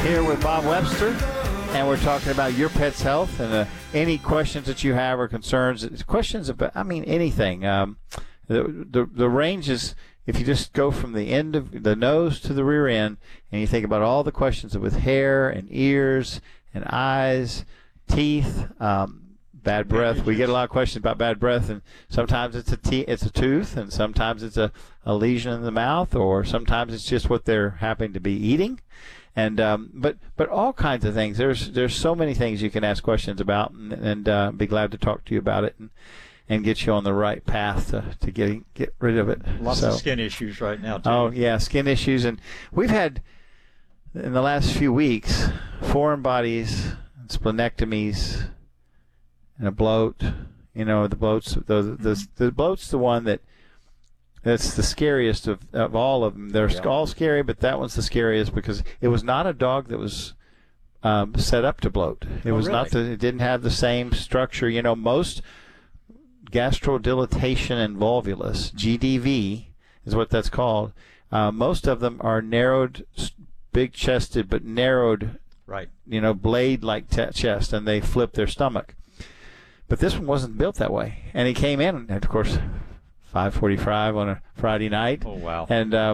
here with Bob Webster, and we're talking about your pet's health and any questions that you have or concerns. Questions about, anything. The range is, if you just go from the end of the nose to the rear end, and you think about all the questions with hair and ears and eyes, teeth, bad breath. We get a lot of questions about bad breath, and sometimes it's a tooth, and sometimes it's a lesion in the mouth, or sometimes it's just what they're happening to be eating. And but all kinds of things. There's so many things you can ask questions about, and be glad to talk to you about it and get you on the right path to get rid of it. Lots of skin issues right now, too. Oh, yeah, skin issues. And we've had, in the last few weeks, foreign bodies, splenectomies, and a bloat. The bloat's the bloat's the one that's the scariest of all of them. They're all scary, but that one's the scariest because it was not a dog that was set up to bloat. It was really? not. It didn't have the same structure. Most gastrodilation and volvulus, GDV is what that's called. Most of them are narrowed, big-chested, but narrowed, right? Blade-like chest, and they flip their stomach. But this one wasn't built that way, and he came in, of course, 5:45 on a Friday night. Oh wow!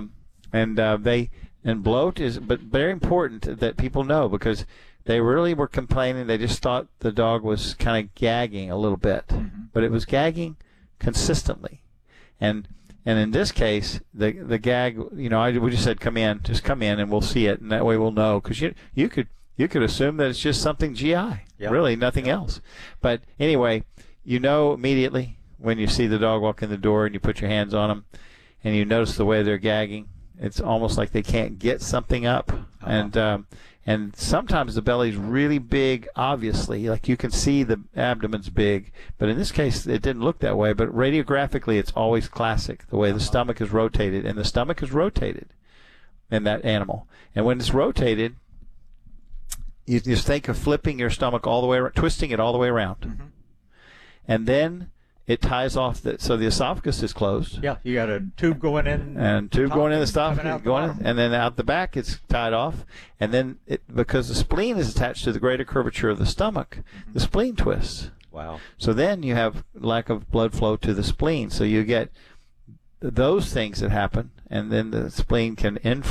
And bloat is, but very important that people know, because they really were complaining. They just thought the dog was kind of gagging a little bit, but it was gagging consistently. And in this case, the gag, we just said, just come in, and we'll see it, and that way we'll know. Because you could assume that it's just something GI, really nothing else. But anyway, immediately when you see the dog walk in the door and you put your hands on them, and you notice the way they're gagging. It's almost like they can't get something up, and sometimes the belly's really big, obviously. Like you can see the abdomen's big, but in this case it didn't look that way. But radiographically it's always classic, the way the stomach is rotated, and the stomach is rotated in that animal. And when it's rotated, you just think of flipping your stomach all the way around, twisting it all the way around, and then it ties off so the esophagus is closed. Yeah, you got a tube going in. And tube going in the esophagus, and then out the back it's tied off. And then because the spleen is attached to the greater curvature of the stomach, the spleen twists. Wow. So then you have lack of blood flow to the spleen. So you get those things that happen, and then the spleen can